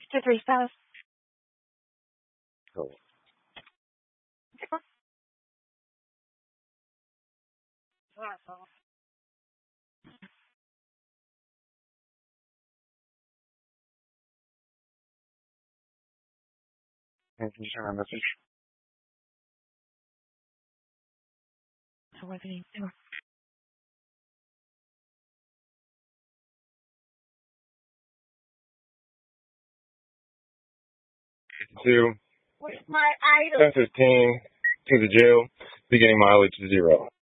235. Cool. Can you send my message? I wasn't even. 2, What's my item? 10:15 to the jail, beginning mileage 0.